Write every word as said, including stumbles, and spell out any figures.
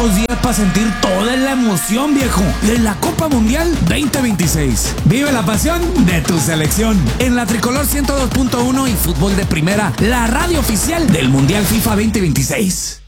Dos días para sentir toda la emoción, viejo, de la Copa Mundial veinte veintiséis. Vive la pasión de tu selección en la Tricolor ciento dos punto uno y Fútbol de Primera, la radio oficial del Mundial FIFA veinte veintiséis.